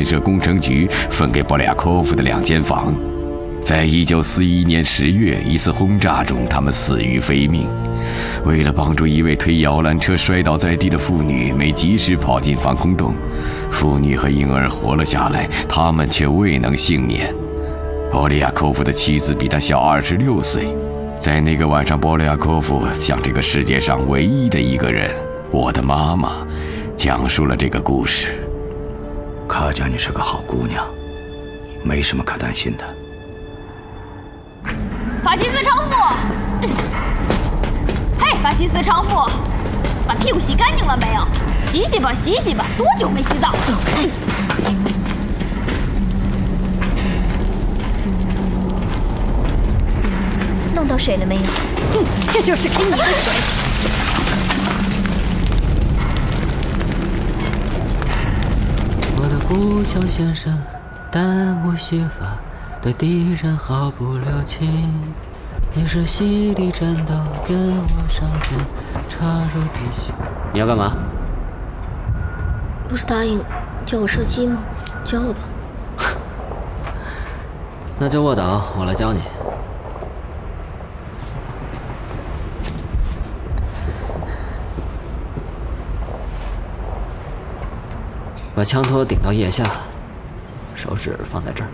建设工程局分给波利亚科夫的2间房。在1941年10月一次轰炸中，他们死于非命。为了帮助一位推摇篮车摔倒在地的妇女，没及时跑进防空洞，妇女和婴儿活了下来，他们却未能幸免。波利亚科夫的妻子比他小26岁。在那个晚上，波利亚科夫向这个世界上唯一的一个人，我的妈妈，讲述了这个故事。 卡佳，你是个好姑娘，没什么可担心的。 法西斯娼妇，嘿，法西斯娼妇，把屁股洗干净了没有？洗洗吧，洗洗吧，多久没洗澡？走开！ 弄到水了没有？ 这就是给你的水。 我的古枪先生，弹无虚发，对敌人毫不留情。你是犀利战刀，跟我上阵，插入敌胸。你要干嘛？ 不是答应教我射击吗？教我吧。 那就卧倒，我来教你。把枪托顶到腋下，手指放在这儿。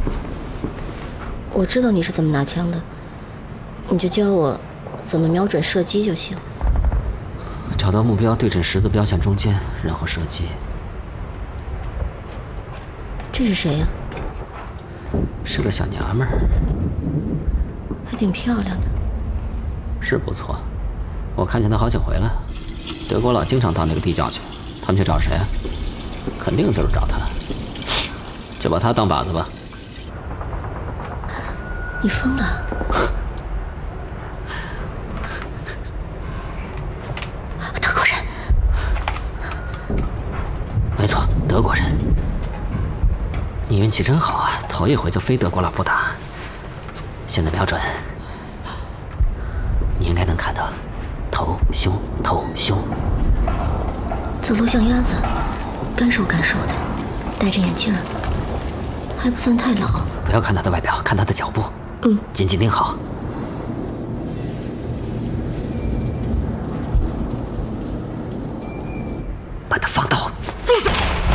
我知道你是怎么拿枪的，你就教我怎么瞄准射击就行。 找到目标，对准十字标线中间，然后射击。 这是谁呀？ 是个小娘们儿， 还挺漂亮的。 是不错，我看见她好几回了。德国佬经常到那个地窖去，他们去找谁啊？肯定就是找他，就把他当靶子吧。 你疯了？德国人？ 没错，德国人。你运气真好啊，头一回就非德国佬不打。现在瞄准，你应该能看到，头胸头胸。 走路像鸭子。干瘦干瘦的，戴着眼镜，还不算太老。 不要看他的外表，看他的脚步。紧紧盯好。把他放倒。住手！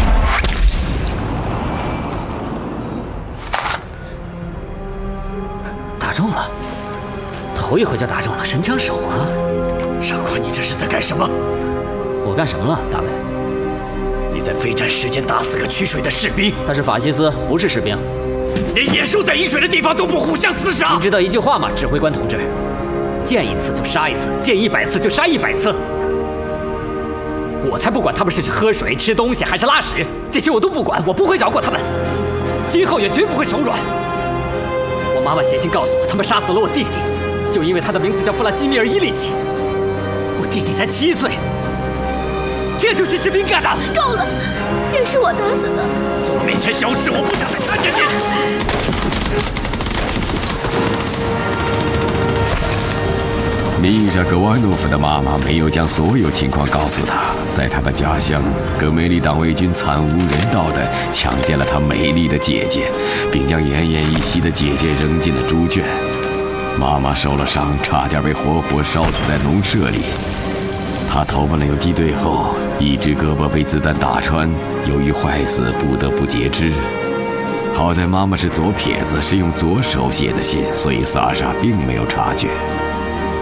打中了，头一回就打中了，神枪手啊！ 傻瓜，你这是在干什么？ 我干什么了，大卫？ 你在非战时间打死个取水的士兵， 他是法西斯，不是士兵。 连野兽在饮水的地方都不互相厮杀。 您知道一句话吗，指挥官同志？见一次就杀一次，见100次就杀100次。我才不管他们是去喝水、吃东西还是拉屎，这些我都不管，我不会饶过他们，今后也绝不会手软。我妈妈写信告诉我，他们杀死了我弟弟，就因为他的名字叫弗拉基米尔·伊利奇。我弟弟才7岁。这就是士兵干的！ 够了，人是我打死的。 从我面前消失，我不想再看见你。 米扎格瓦诺夫的妈妈没有将所有情况告诉他，在他的家乡，格梅利党卫军惨无人道地强奸了他美丽的姐姐，并将奄奄一息的姐姐扔进了猪圈。妈妈受了伤，差点被活活烧死在农舍里。他投奔了游击队后，一只胳膊被子弹打穿，由于坏死不得不截肢。好在妈妈是左撇子，是用左手写的信，所以萨莎并没有察觉。